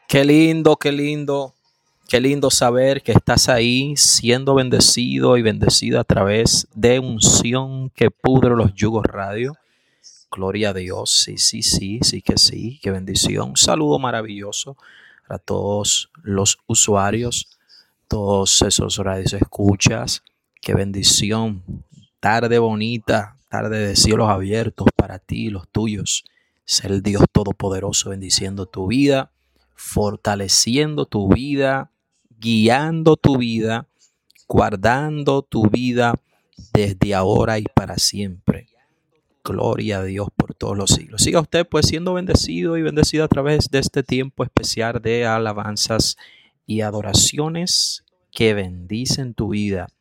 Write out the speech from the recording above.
Qué lindo, qué lindo, qué lindo saber que estás ahí siendo bendecido y bendecida a través de Unción que pudre los yugos radio. Gloria a Dios, sí, sí, sí, sí que sí, qué bendición. Un saludo maravilloso a todos los usuarios, todos esos radios escuchas. Qué bendición. Tarde bonita, tarde de cielos abiertos para ti y los tuyos. Es el Dios Todopoderoso bendiciendo tu vida, fortaleciendo tu vida, guiando tu vida, guardando tu vida desde ahora y para siempre. Gloria a Dios por todos los siglos. Siga usted pues siendo bendecido y bendecida a través de este tiempo especial de alabanzas y adoraciones que bendicen tu vida.